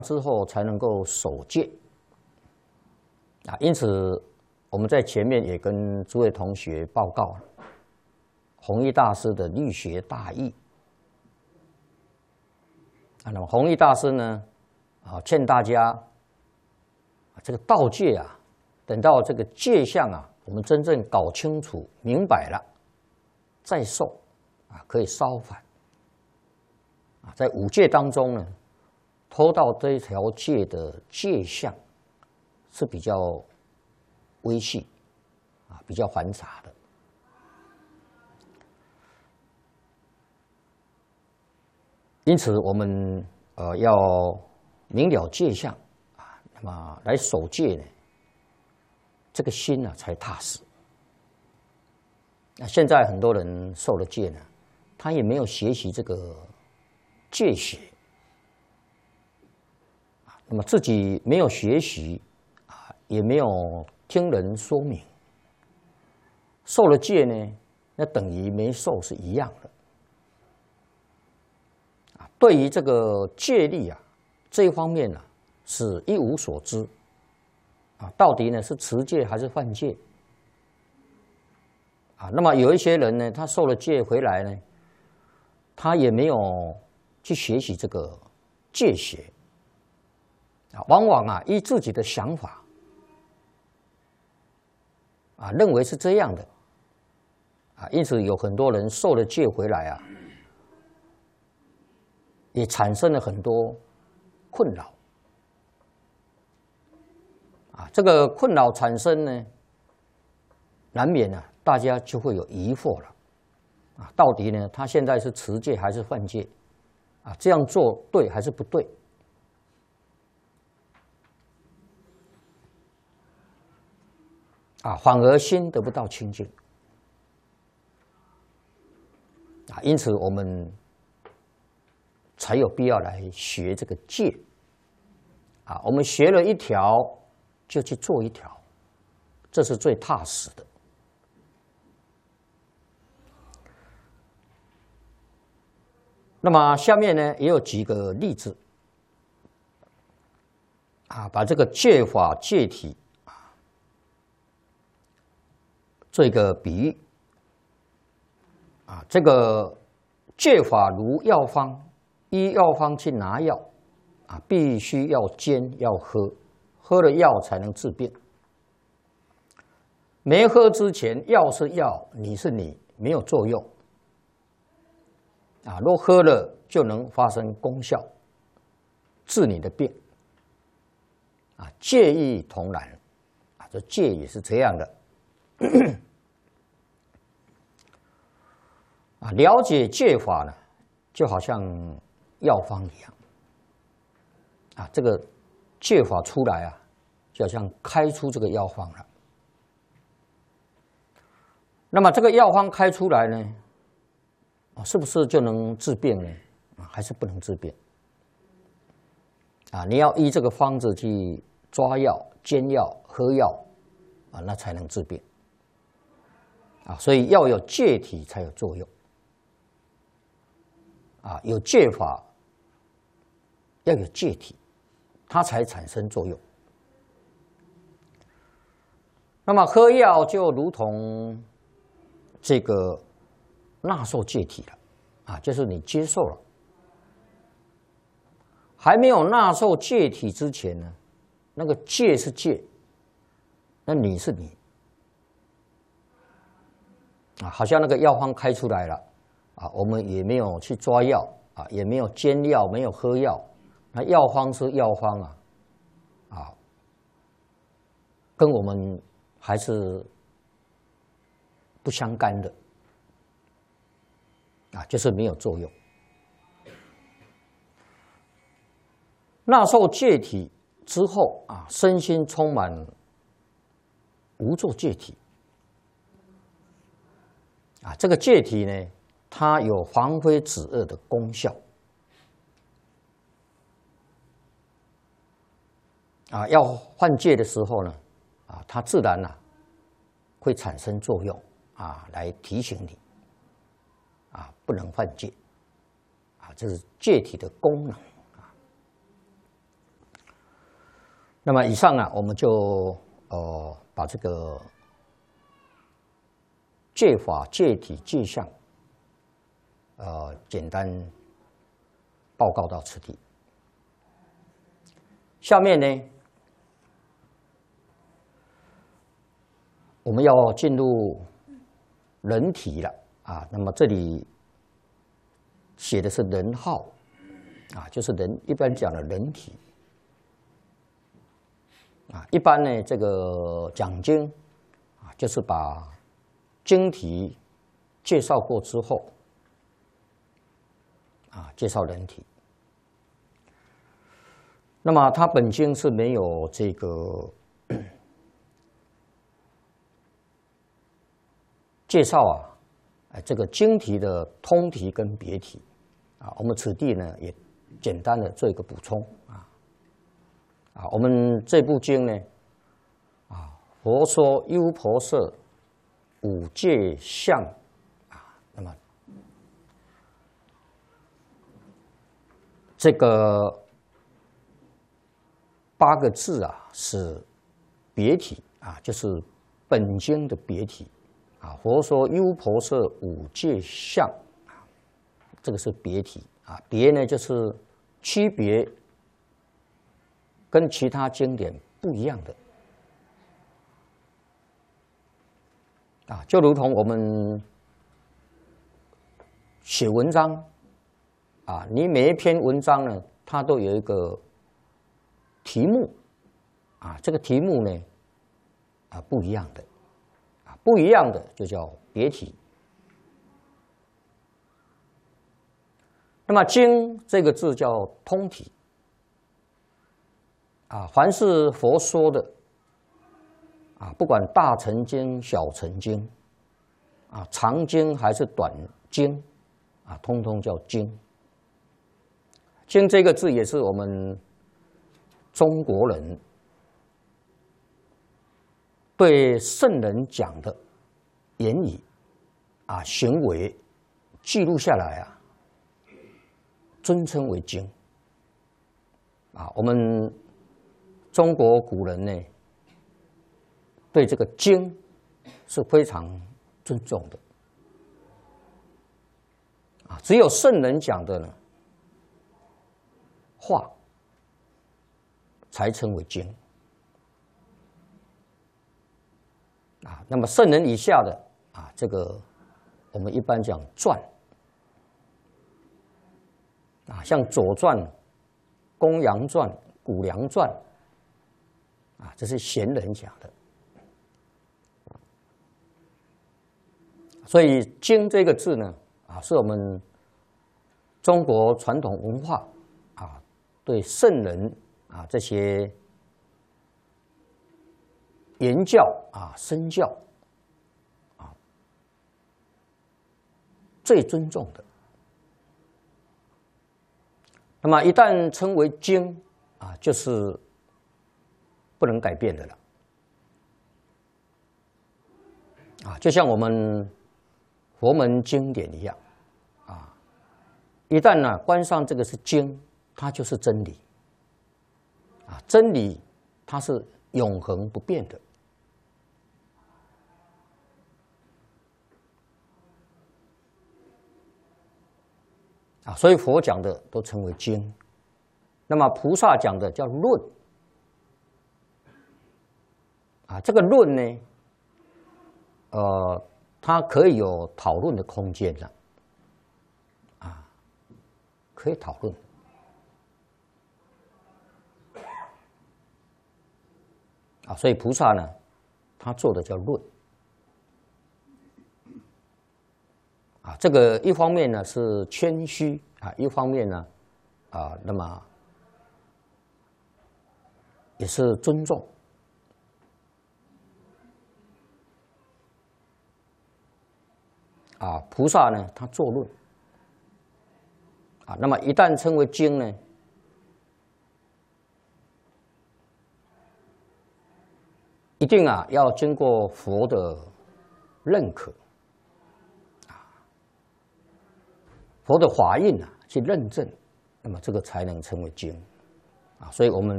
之后才能够守戒啊。因此，我们在前面也跟诸位同学报告了弘一大师的律学大义啊。那么弘一大师呢，劝大家这个道戒啊，等到这个戒相啊，我们真正搞清楚、明白了，再受啊，可以稍缓啊。在五戒当中呢，偷盗这一条戒的戒相是比较微细啊，比较繁杂的。因此，我们要明了戒相啊，那么来守戒呢，这个心呢才踏实。那现在很多人受了戒呢，他也没有学习这个戒学啊，那么自己没有学习啊，也没有听人说明，受了戒呢，那等于没受是一样的。对于这个戒律啊这一方面呢，是一无所知啊，到底呢是持戒还是犯戒啊？那么有一些人呢，他受了戒回来呢，他也没有去学习这个戒学啊，往往啊依自己的想法啊，认为是这样的啊，因此有很多人受了戒回来啊，也产生了很多困扰啊。这个困扰产生呢，难免呢，大家就会有疑惑了啊。到底呢，他现在是持戒还是犯戒啊？这样做对还是不对啊？反而心得不到清净啊。因此，我们才有必要来学这个戒啊。我们学了一条，就去做一条，这是最踏实的。那么下面呢，也有几个例子啊，把这个戒法戒体啊做一个比喻啊。这个戒法如药方，依药方去拿药啊，必须要煎要喝，喝了药才能治病。没喝之前，药是药，你是你，没有作用啊。若喝了，就能发生功效，治你的病啊。戒亦同然啊，这戒也是这样的啊。了解戒法呢，就好像药方一样啊。这个戒法出来啊，就好像开出这个药方了。那么这个药方开出来呢，是不是就能治病呢？还是不能治病啊？你要依这个方子去抓药、煎药、喝药啊，那才能治病啊。所以要有戒体才有作用啊，有戒法，要有戒体，它才产生作用。那么喝药就如同这个纳受戒体了啊，就是你接受了。还没有纳受戒体之前呢，那个戒是戒，那你是你啊，好像那个药方开出来了啊，我们也没有去抓药啊，也没有煎药，没有喝药，那药方是药方啊，跟我们还是不相干的啊，就是没有作用。纳受戒体之后啊，身心充满无作戒体啊。这个戒体呢，它有防非止恶的功效啊。要犯戒的时候呢，啊，它自然会产生作用啊，来提醒你啊，不能犯戒啊。这是戒体的功能。 那么以上啊，我们就把这个戒法、戒体、戒相，简单报告到此地。下面呢，我们要进入人体了啊。那么这里写的是人号啊，就是人一般讲的人体啊。一般呢，这个讲经啊，就是把经题介绍过之后啊，介绍人体。那么它本经是没有这个介绍啊，这个经题的通题跟别题啊，我们此地呢也简单的做一个补充啊，我们这部经呢啊，佛说优婆塞五戒相啊，那么这个8个字啊是别题啊，就是本经的别题。啊，佛说优婆塞五戒相啊，这个是别题啊。别呢就是区别跟其他经典不一样的啊，就如同我们写文章啊，你每一篇文章呢，它都有一个题目啊，这个题目呢啊不一样的。不一样的就叫别题。那么“经”这个字叫通题啊，凡是佛说的啊，不管大乘经、小乘经啊，长经还是短经啊，通通叫经。经这个字也是我们中国人对圣人讲的言语啊、行为记录下来啊，尊称为经啊。我们中国古人呢，对这个经是非常尊重的啊。只有圣人讲的呢话，才称为经。啊，那么圣人以下的啊，这个我们一般讲传啊，像《左传》《公羊传》《谷梁传》啊，这是贤人讲的。所以“经”这个字呢，啊，是我们中国传统文化啊，对圣人啊这些言教啊、身教啊，最尊重的。那么一旦称为经啊，就是不能改变的了啊，就像我们佛门经典一样啊，一旦呢关上这个是经，它就是真理啊，真理它是永恒不变的。啊，所以佛讲的都称为经，那么菩萨讲的叫论。啊，这个论呢，它可以有讨论的空间的，啊，可以讨论。啊，所以菩萨呢，他做的叫论。啊，这个一方面呢是谦虚啊，一方面呢，啊，那么也是尊重。啊，菩萨呢，他作论。啊，那么一旦称为经呢，一定啊要经过佛的认可。佛的法印啊，去认证，那么这个才能成为经啊。所以我们